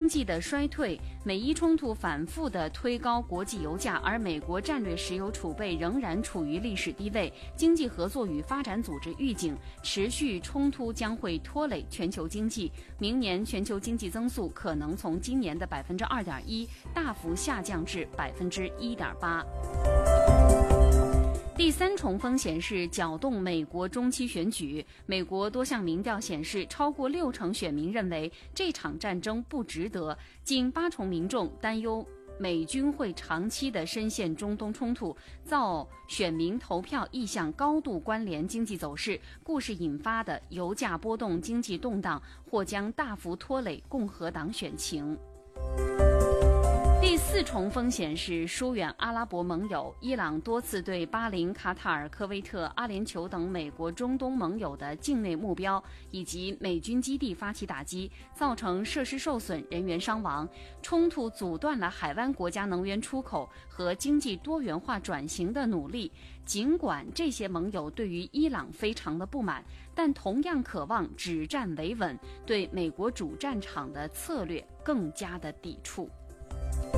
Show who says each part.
Speaker 1: 济的衰退，美伊冲突反复地推高国际油价，而美国战略石油储备仍然处于历史低位。经济合作与发展组织预警，持续冲突将会拖累全球经济，明年全球经济增速可能从今年的2.1%大幅下降至1.8%。第三重风险是搅动美国中期选举。美国多项民调显示，超过60%选民认为这场战争不值得，近80%民众担忧美军会长期地深陷中东冲突，造选民投票意向高度关联经济走势，故事引发的油价波动、经济动荡或将大幅拖累共和党选情。第四重风险是疏远阿拉伯盟友。伊朗多次对巴林、卡塔尔、科威特、阿联酋等美国中东盟友的境内目标以及美军基地发起打击，造成设施受损、人员伤亡。冲突阻断了海湾国家能源出口和经济多元化转型的努力。尽管这些盟友对于伊朗非常的不满，但同样渴望止战维稳，对美国主战场的策略更加的抵触。